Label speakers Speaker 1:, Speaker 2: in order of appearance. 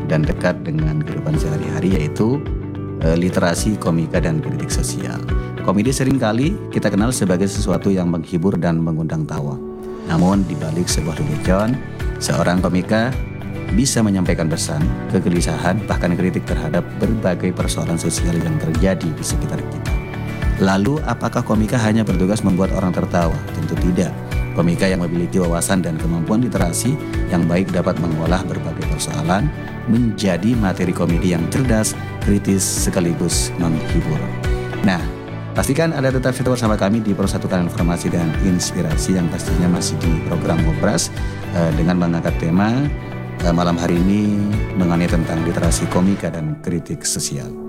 Speaker 1: dan dekat dengan kehidupan sehari-hari, yaitu literasi, komika, dan kritik sosial. Komedi seringkali kita kenal sebagai sesuatu yang menghibur dan mengundang tawa. Namun di balik sebuah lelucon, seorang komika bisa menyampaikan pesan, kegelisahan, bahkan kritik terhadap berbagai persoalan sosial yang terjadi di sekitar kita. Lalu, apakah komika hanya bertugas membuat orang tertawa? Tentu tidak. Komika yang memiliki wawasan dan kemampuan literasi yang baik dapat mengolah berbagai persoalan menjadi materi komedi yang cerdas, kritis, sekaligus menghibur. Nah, pastikan Anda tetap setia bersama kami di Persatukan Informasi dan Inspirasi yang pastinya masih di program Ngobras dengan mengangkat tema malam hari ini mengenai tentang literasi komika dan kritik sosial.